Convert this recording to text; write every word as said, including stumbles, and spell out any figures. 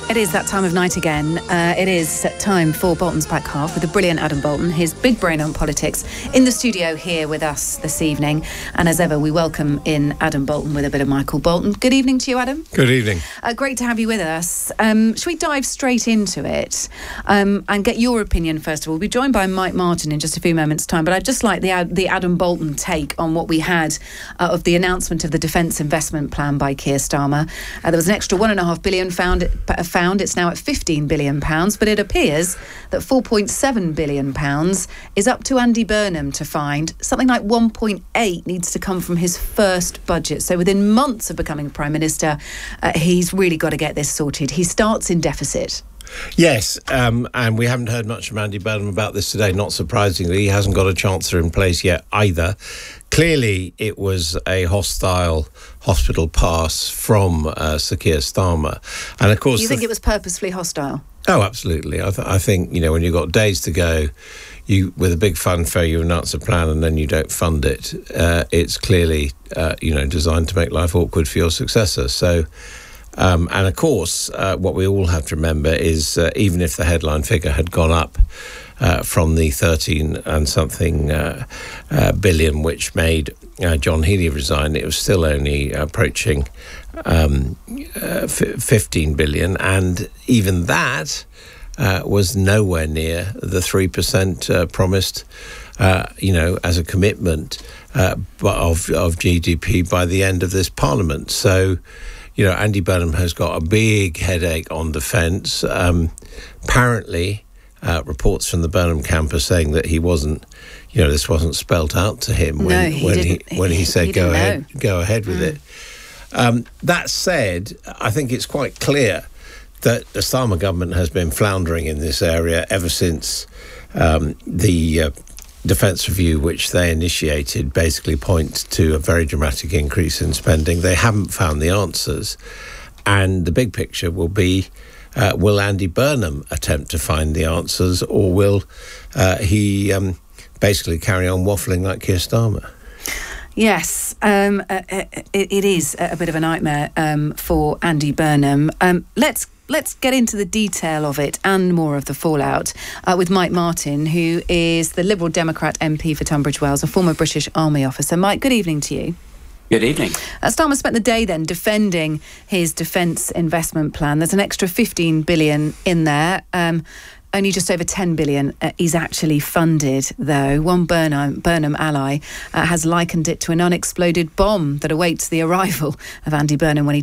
It is that time of night again. Uh, it is time for Bolton's Back Half with the brilliant Adam Bolton, his big brain on politics, in the studio here with us this evening. And as ever, we welcome in Adam Bolton with a bit of Michael Bolton. Good evening to you, Adam. Good evening. Uh, great to have you with us. Um, should we dive straight into it um, and get your opinion first of all? We'll be joined by Mike Martin in just a few moments' time, but I'd just like the, the Adam Bolton take on what we had uh, of the announcement of the Defence Investment Plan by Keir Starmer. Uh, there was an extra one and a half billion found. Uh, found It's now at fifteen billion pounds, but it appears that four point seven billion pounds is up to Andy Burnham to find. Something like one point eight needs to come from his first budget. So within months of becoming Prime Minister, uh, he's really got to get this sorted. He starts in deficit. Yes, um, and we haven't heard much from Andy Burnham about this today. Not surprisingly, he hasn't got a chancellor in place yet either. Clearly, it was a hostile hospital pass from uh, Sir Keir Starmer. And of course... Do you think th- it was purposefully hostile? Oh, absolutely. I, th- I think, you know, when you've got days to go, you with a big fanfare, you announce a plan and then you don't fund it. Uh, it's clearly, uh, you know, designed to make life awkward for your successor. So... Um, and of course, uh, what we all have to remember is uh, even if the headline figure had gone up uh, from the thirteen and something uh, uh, billion, which made uh, John Healey resign, it was still only approaching um, uh, f- fifteen billion. And even that uh, was nowhere near the three percent uh, promised, uh, you know, as a commitment uh, of, of G D P by the end of this Parliament. So, you know, Andy Burnham has got a big headache on defence. Um, apparently, uh, reports from the Burnham camp are saying that he wasn't, you know, this wasn't spelt out to him when, no, he when didn't. he when he, he said he go ahead, know. go ahead with mm. it. Um, that said, I think it's quite clear that the Starmer government has been floundering in this area ever since um, the uh, Defence Review, which they initiated, basically points to a very dramatic increase in spending. They haven't found the answers. And the big picture will be, uh, will Andy Burnham attempt to find the answers, or will uh, he um, basically carry on waffling like Keir Starmer? Yes, um, uh, it, it is a bit of a nightmare um, for Andy Burnham. Um, let's Let's get into the detail of it and more of the fallout uh, with Mike Martin, who is the Liberal Democrat M P for Tunbridge Wells, a former British Army officer. Mike, good evening to you. Good evening. Uh, Starmer spent the day then defending his defence investment plan. There's an extra fifteen billion in there. Um, Only just over ten billion uh, is actually funded, though. One Burnham, Burnham ally uh, has likened it to an unexploded bomb that awaits the arrival of Andy Burnham when he